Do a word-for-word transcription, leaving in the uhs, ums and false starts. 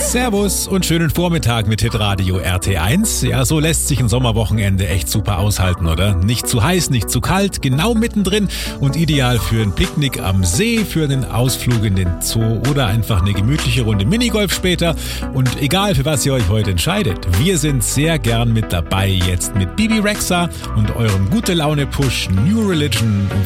Servus und schönen Vormittag mit Hitradio R T eins. Ja, so lässt sich ein Sommerwochenende echt super aushalten, oder? Nicht zu heiß, nicht zu kalt, genau mittendrin und ideal für ein Picknick am See, für einen Ausflug in den Zoo oder einfach eine gemütliche Runde Minigolf später. Und egal, für was ihr euch heute entscheidet, wir sind sehr gern mit dabei jetzt mit Bibi Rexha und eurem Gute-Laune-Push New Religion